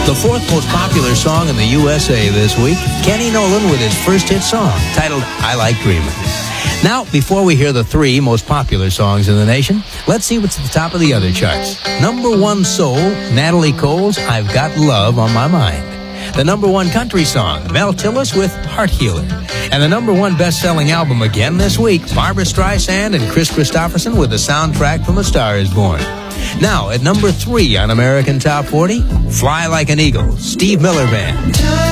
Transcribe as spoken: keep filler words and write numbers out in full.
The fourth most popular song in the U S A this week, Kenny Nolan with his first hit song, titled I Like Dreamin'. Now, before we hear the three most popular songs in the nation, let's see what's at the top of the other charts. Number one soul, Natalie Cole's I've Got Love on My Mind. The number one country song, Mel Tillis with Heart Healer. And the number one best-selling album again this week, Barbra Streisand and Chris Christopherson with the soundtrack from A Star Is Born. Now, at number three on American Top forty, Fly Like an Eagle, Steve Miller Band.